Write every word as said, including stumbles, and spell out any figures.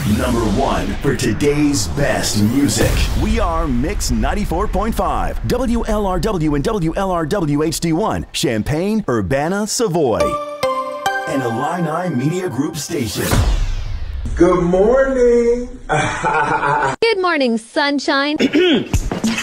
Number one for today's best music. We are Mix ninety-four point five, W L R W and W L R W H D one, Champaign, Urbana, Savoy. An Illini Media Group station. Good morning. Good morning, sunshine.